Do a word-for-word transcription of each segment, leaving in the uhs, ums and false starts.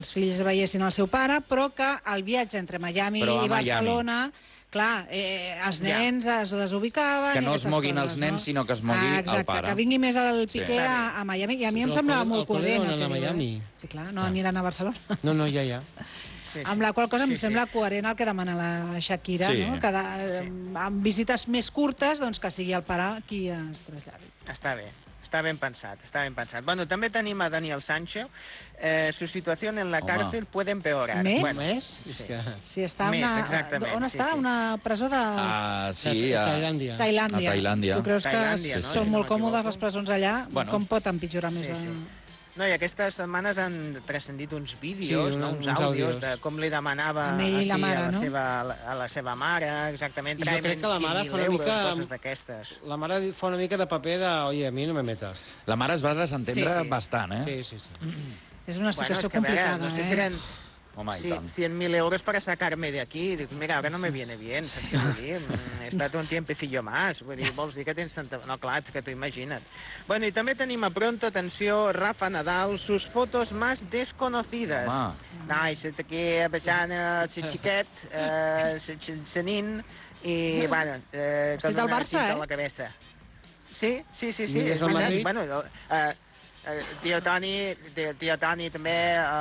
els fills veiessin el seu pare, però que el viatge entre Miami Però a i Barcelona... Miami. Clar, eh, els nens ja. es desubicaven... Que no i es moguin coses, els nens, no? sinó que es mogui ah, el pare. Que vingui més el Sí. Piqué a, a Miami. I a mi Sí, em però sembla el molt col·le coherent. no el que aniran a diu, eh? Miami. Sí, clar, no aniran a Barcelona. No, no, ja, ja. Sí, sí. Amb la qual cosa sí, em sembla sí. coherent el que demana la Shakira, Sí. no? Que de, Sí. amb visites més curtes, doncs que sigui el pare qui es traslladi. Està bé. Està ben pensat, està ben pensat. Bueno, també tenim a Daniel Sancho. Eh, su situación en la Home. cárcel puede empeorar. Més? Bueno, Més? sí. És que... Sí, està Més, una, exactament, on sí, està? sí. Una presó de Ah, sí, de a... Tailàndia. Tailàndia. A Tailàndia. Tu creus que Tailàndia, no? són Si no molt còmodes m'equivoco. les presons allà? Bueno. Com pot empitjorar més? Sí, sí. A... No, i aquestes setmanes han transcendit uns vídeos, Sí, no? uns uns àudios, àudios. de com li demanava Amb ell i la així mare, a, la no? seva, a la seva mare, exactament, I jo crec traiem que la mare cent fa mil una euros, mica- coses d'aquestes. La mare fa una mica de paper de, oye, a mi no me metes. La mare es va desentendre Sí, sí. bastant, eh? Sí, sí, sí. És una Bueno, situació és que, a veure, complicada, no sé eh? si eren Home, i sí, tant. cien mil euros para sacarme de aquí. Dic, mira, ahora no me viene bien, saps què vull dir? Mm, He estat un tiempecillo más. Vull dir, vols dir que tens tanta... No, clar, és que tu imagina't. Bueno, i també tenim a pronto, atenció, Rafa Nadal, sus fotos más desconocidas. Home. Ai, se aquí besant el ser xiquet, eh, ser nin, i, bueno, eh, Vestit del Barça, cinta eh? a la cabeza. Sí, sí, sí, sí, I des és del veritat. Madrid? Bueno, eh, eh, tio Toni, tio, tio Toni també,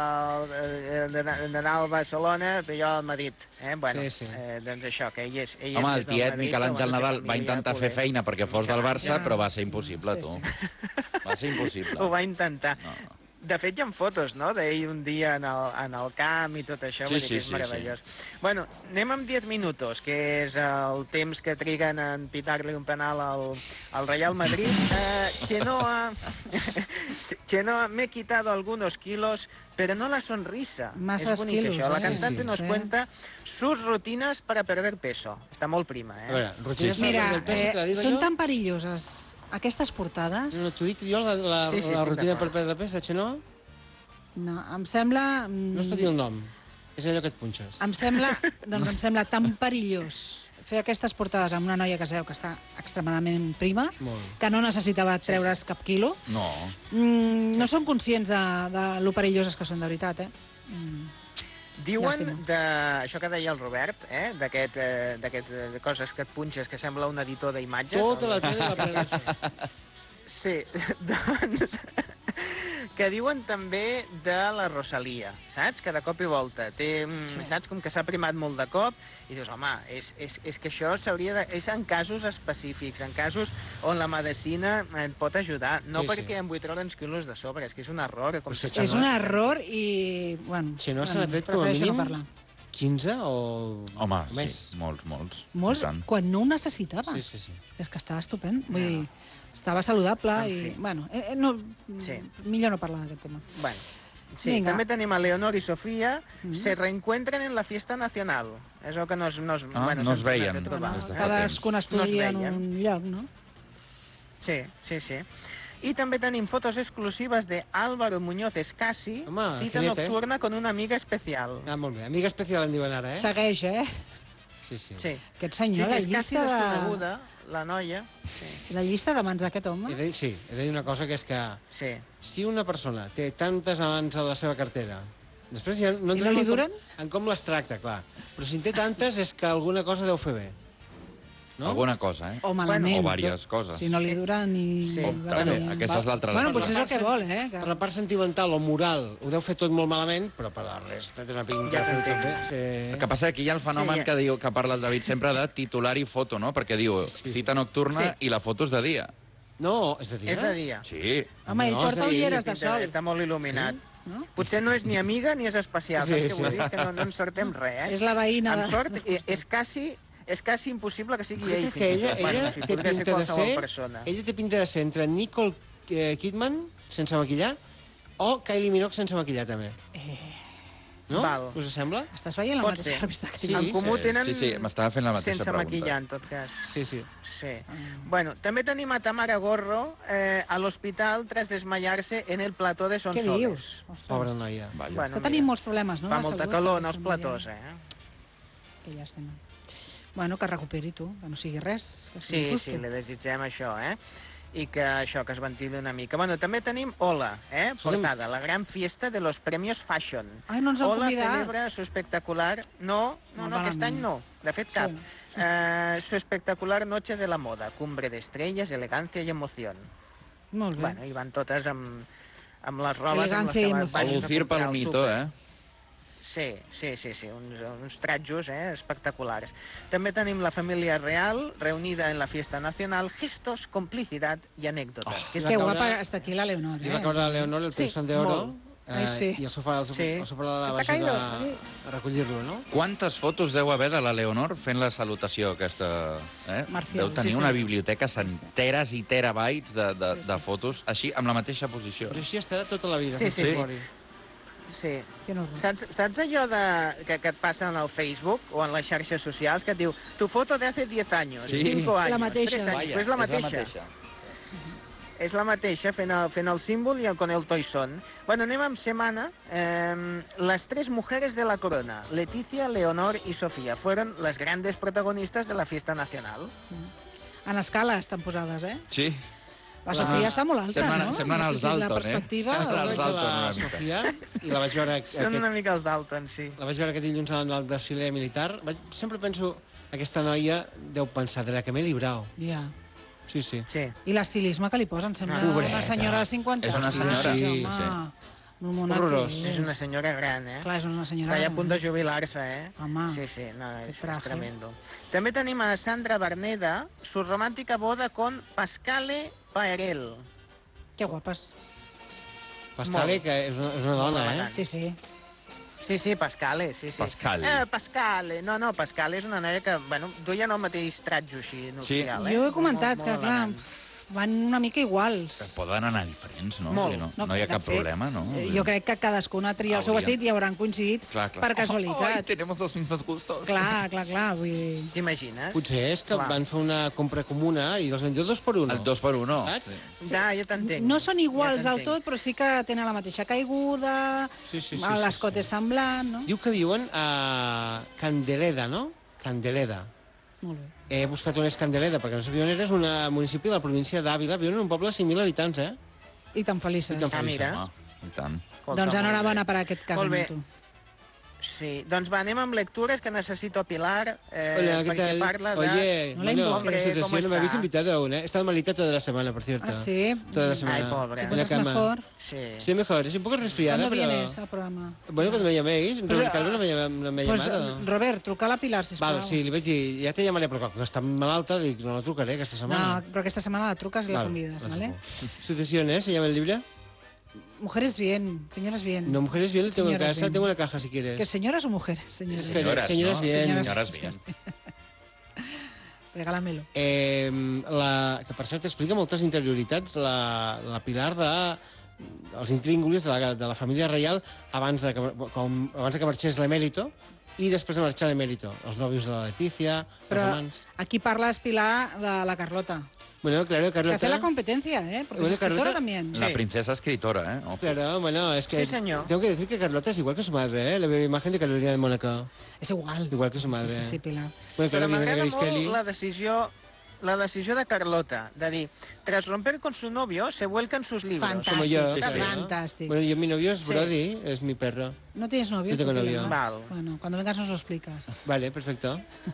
eh, de, de Nadal a Barcelona, però jo al Madrid. Eh? Bueno, Sí, sí. Eh, doncs això, que ell és, ell Home, és el des del tiet Madrid, Miquel però, Àngel bueno, té Nadal va família intentar a fer Culer. feina perquè fos del Barça, Àngel. però va ser impossible, Sí, tu. sí. Va ser impossible. Ho va intentar. No, no. De fet, hi ha fotos, no?, d'ell un dia en el, en el camp i tot això, Sí, vull dir sí, que és sí, meravellós. Bueno, anem amb diez minutos, que és el temps que triguen en pitar-li un penal al, al Real Madrid. Eh, Chenoa, Chenoa, me he quitado algunos kilos, pero no la sonrisa. Masas és bonic, kilos, això. La eh? cantante Sí, sí. nos Sí. cuenta sus rutinas para perder peso. Està molt prima, A eh? veure, rutines Sí, sí. per Mira, perdre el pes, te la eh, digo són jo? tan perilloses aquestes portades. No, no, t'ho dic jo, la, la, Sí, sí, la estic rutina d'acord. per perdre pes de Xenoa? No, em sembla... mm, No es pot dir el nom. És allò que et punxes. Em sembla, doncs em sembla tan perillós fer aquestes portades amb una noia que es veu que està extremadament prima, Molt. que no necessitava Sí, treure's sí. cap quilo. No. Mm, no són conscients de, de lo perilloses que són de veritat, eh? Mm. Diuen Llàstima. de això que deia el Robert, eh? d'aquest, eh, d'aquest, eh, coses que et punxes que sembla un editor d'imatges. Tota El- la tele la prenen. Sí, doncs... que diuen també de la Rosalia, saps? Que de cop i volta té, sí. saps? Com que s'ha primat molt de cop i dius, home, és, és, és que això s'hauria de... És en casos específics, en casos on la medicina et pot ajudar, no Sí, sí, sí. perquè em vull treure uns quilos de sobre, és que és un error. Com Però si si És un error i... Bueno, Xenoa se bueno, n'ha tret com a prefereixo mínim no parlar. quinze o... Home, més? sí, molts, molts. Molts, I tant. quan no ho necessitava. Sí, sí, sí. És que estava estupend. Vull No. dir, estava saludable En i... fi. Bueno, eh, eh, no, Sí. millor no parlar d'aquest tema. Bueno, sí, Vinga. també tenim a Leonor i Sofía, Mm. se reencuentren en la fiesta nacional. És el que no es, no es, Ah, bueno, no es s'han tornat veien. a trobar. Des de fa Cadascun No es estudia en veien. un lloc, no? Sí, sí, sí. I també tenim fotos exclusives de Álvaro Muñoz Escasi, Home, cita quin net, eh? nocturna con una amiga especial. Ah, molt bé. Amiga especial en diuen ara, eh? Segueix, eh? Sí, sí. Sí. Aquest Sí, senyor, sí, la és quasi llista de... desconeguda, la noia. Sí, La llista de mans d'aquest home. He de, dir- sí, he de dir una cosa, que és que sí. si una persona té tantes amants a la seva cartera, després ja no I entrem no li en com- duren? en com les tracta, clar. Però si en té tantes és que alguna cosa deu fer bé. No? Alguna cosa, eh? O malament. O diverses coses. Si no li dura ni... Sí. ni va També, tenir- aquesta és l'altra Bueno, cosa. potser és el que vol, eh? Per Que... la part sentimental o moral ho deu fer tot molt malament, però per la resta té una pinta Ja de fer t'entenc. tot bé. Sí. El que passa és que hi ha el fenomen Sí, ja. que diu que parla el David sempre de titular i foto, no? Perquè diu cita nocturna Sí. i la foto és de dia. No, és de dir. És de dia. Sí. Home, ell No, porta sí, ulleres de Pinta- sol. Està molt il·luminat. No? Potser no és ni amiga ni és especial, Sí, saps què sí. vull dir? És que no, no encertem res, eh? És la veïna Amb de- sort, eh, és quasi, és quasi impossible que sigui ell, És que fins i ella, tot. Bueno, ella en fi, té podria ser pinta de qualsevol ser... persona. Ella té pinta de ser entre Nicole eh, Kidman, sense maquillar, o Kylie Minogue sense maquillar, també. No? Val. Us sembla? Estàs veient la Pot mateixa ser. revista que Sí. jo? En comú Sí, tenen sí, sí, m'estava fent la mateixa sense pregunta. maquillar, en tot cas. Sí, sí. Sí. Bueno, també tenim a Tamara Gorro eh, a l'hospital tras desmayar-se en el plató de Què Sonsoles. dius? Ostres. Pobra noia. Vaja. Bueno, Està tenint mira, molts problemes, no? Fa de molta salut, calor perquè en els estem platós, veient. eh? Que llàstima. Bueno, que recuperi tu, que no sigui res. Que sigui Sí, susto. sí, li desitgem això, eh? i que això, que es ventili una mica. Bueno, també tenim Hola, eh? Portada, la gran fiesta de los premios Fashion. Ai, no ens han Hola convidat. celebra su espectacular... No, no, No, no, aquest any malament. no, de fet cap. Eh, su espectacular noche de la moda, cumbre de estrellas, elegancia y emoción. Molt bé. Bueno, i van totes amb, amb les robes amb les Elegància i que emoció. vagis a Lucir comprar al Palomito, súper. eh? Sí, sí, sí, sí, uns, uns tratjos eh, espectaculars. També tenim la família real, reunida en la fiesta nacional, gestos, complicidad y anécdotas. Oh, que és Que la guapa cabra- està aquí la Leonor, I eh? va caure a Leonor el Sí, Toisón de Oro. molt. Ai, sí. I el sofà, el sofà, Sí. el sofà la Que va t'ha ajudar caído, a, a recollir-lo, no? Quantes fotos deu haver de la Leonor fent la salutació aquesta? Eh? Marcial. Deu tenir Sí, sí. una biblioteca centeres i terabytes de, de, Sí, sí, de sí. fotos, així, amb la mateixa posició. Però així estarà tota la vida. Sí, fent sí, sí. memòria. Sí. Que no és bo. Saps, saps allò de, que, que et passa en el Facebook o en les xarxes socials que et diu tu foto de hace diez años, Sí. cinco La años, mateixa. tres años, pues és la mateixa. És la mateixa, fent el, fent el símbol i el con el toisón. Bueno, anem amb setmana. Eh, les tres mujeres de la corona, Leticia, Leonor y Sofía, fueron las grandes protagonistas de la fiesta nacional. En escala estan posades, eh? Sí. La Sofia està molt alta, Semblen- no? semblen no sé els si és la Dalton, eh? perspectiva Semblen o... els Vaig a Dalton, la una mica. Sofia i la vaig veure... Són aquest- una mica els Dalton, sí. La vaig veure aquest dilluns en el desfile militar. Vaig, sempre penso, aquesta noia deu pensar de la que m'he librat. Ja. Sí, sí. Sí. I l'estilisme que li posen, sembla No, una pobreta. senyora de cinquanta És una anys. senyora, Sí, sí, home. Un mona Horrorós. que És una senyora gran, eh? Clar, és una senyora Està ja a gran. punt de jubilar-se, eh? Home, Sí, sí, no, és, traje. és tremendo. També tenim a Sandra Berneda, su romàntica boda con Pascale Paerel. Que guapes. Pascale, Molt. que és una, és una dona, Molt eh? elegant. Sí, sí. Sí, sí, Pascale, sí, sí. Pascale. Eh, Pascale. No, no, Pascale és una noia que, bueno, duien el mateix tratjo així, nupcial, eh? Jo he comentat Molt, que, molt clar, elegant. van una mica iguals. Que poden anar diferents, no? Molt. Vull dir, No, no hi ha de cap fet, problema, no? eh, Jo crec que cadascuna tria el seu Haurien. vestit i hauran coincidit Clar, clar. per casualitat. Ai, tenemos los mismos gustos. Clar, clar, clar, vull dir... T'imagines? Potser és que Clar. van fer una compra comuna i els vendió dos per uno. El dos per uno. Saps? Sí. Ja, ja t'entenc. No són iguals Ja del t'entenc. tot, però sí que tenen la mateixa caiguda, Sí, sí, sí, l'escot sí, sí. és semblant, no? Diu que viuen a Candeleda, no? Candeleda. Molt bé. He buscat on és Candeleda, perquè no sabia on era, és un municipi de la província d'Àvila. Viuen en un poble de cinc mil habitants, eh? I tan felices. I tan Ah, mira. Home, i tant. Escolta, Doncs molt enhorabona bé. per aquest cas Molt bé. amb tu. Sí, doncs va, anem amb lectures que necessito a Pilar, eh, Hola, ¿qué perquè tal? parla de... Oye, No la bueno, invoques. Hombre, situación, ¿cómo no me habéis está? invitado aún, ¿eh? He estado malita toda la semana, por cierto. Ah, sí? Toda la semana. Ay, pobre. En ¿Te la encuentras cama. mejor? Sí. Estoy mejor, es un poco resfriada, ¿Cuándo pero... vienes al programa? Bueno, cuando me llaméis, Pues, Robert Calvo no me, llama- no me ha Pues, llamado. Robert, truca a la Pilar, sisplau. Val, sí, li vaig dir, ja te llamaré, però com que està malalta, dic, no la trucaré aquesta No, setmana. però aquesta setmana la truques i la Val, convides, la ¿vale? truco. Sucesión, ¿eh? ¿Se llama el libro? Mujeres bien, señoras bien. No, mujeres bien, lo tengo en Señoras casa, bien. tengo una caja si quieres. ¿Que señoras o mujeres? Señoras. Sí. Senyores, Senyores no? bien. Senyores bien. Regálamelo. Eh, la, que per cert explica moltes interioritats la, la Pilar de els intríngulis de la, de la família reial abans de que, com, abans de que marxés l'emèrito i després de marxar l'emèrito. Els nòvios de la Letícia, els Però amants... aquí parla Pilar de la Carlota. Bueno, claro, Que Carlota... hace la competencia, ¿eh? Porque Bueno, es escritora Carlota- también. La Sí. princesa escritora, eh? Ojo. Claro, bueno, es que Sí, señor. tengo que decir que Carlota es igual que su madre, ¿eh? La veo imagen de Carolina de Mónaco. Es igual. Igual que su madre. Sí, sí, sí, Pilar. Bueno, Però claro, viene m'agrada Grace molt Kelly. la decisió la decisió de Carlota, de dir, tras romper con su novio, se vuelca en sus libros. Fantàstic, Como yo, Está claro. bien. fantàstic. Bueno, yo mi novio es Sí. Brody, es mi perro. ¿No tienes novio? Yo tengo tú, novio. Pilar? Val. Bueno, cuando vengas nos lo explicas. Vale, perfecto.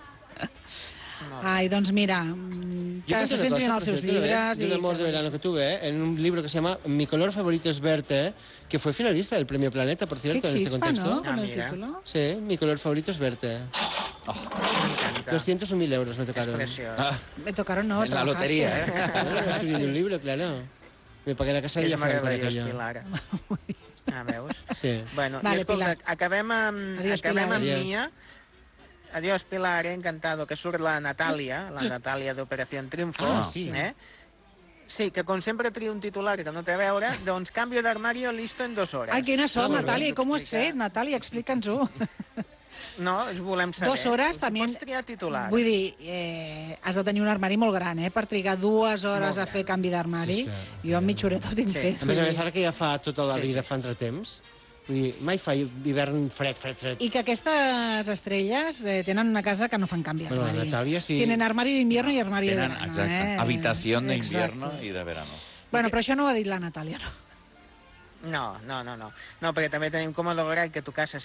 No. Ai, doncs mira, mm, Yo que conté se una centrin cosa, els por seus cierto, una vez, llibres. de un amor de verano que tuve, ¿eh? en un libro que se llama Mi color favorito es verte, que fue finalista del Premio Planeta, por Qué cierto, en este chispa, contexto. ¿no? Con Ah, el mira. título. Sí, mi color favorito es verte. M'encanta. doscientos o mil euros me És tocaron. preciós. Ah, Me tocaron, no, en la trabajaste. lotería, ¿eh? Bueno, escribiendo un libro, claro. Me pagué la casa de És ella Franco en meravellós, aquello. Pilar. Ah, veus? Sí. Bueno, Vale, i escolta, Pilar. acabem amb, Adiós, acabem Pilar. amb Adiós. Mia. Adiós, Pilar, eh? encantado, que surt la Natàlia, la Natàlia d'Operació Triunfo. Ah, sí. Eh? Sí, que com sempre tria un titular que no té a veure, doncs canvio d'armario listo en dos hores. Ai, quina sort, molt bé. Natàlia, i com ho has Explicar. fet? Natàlia, explica'ns-ho. No, ens volem saber. Dos hores, Si també... Pots triar titular. Vull dir, eh, has de tenir un armari molt gran, eh? Per trigar dues hores Molt a fer canvi d'armari. Sí, és que- Jo amb mitja horeta ho tinc Sí. fet. A més a més, ara que ja fa tota la Sí, vida, sí, fa entre temps, Vull dir, mai fa hivern fred, fred, fred. I que aquestes estrelles eh, tenen una casa que no fan canvi Bueno, la armari. Natàlia sí. Tienen armari d'invierno i armari de Tenen, verano. exacte, eh? habitación de invierno Exacte. i de verano. Bueno, però això no ho ha dit la Natàlia, no? No, no, no, no. No, perquè també tenim com a lograr que tu casa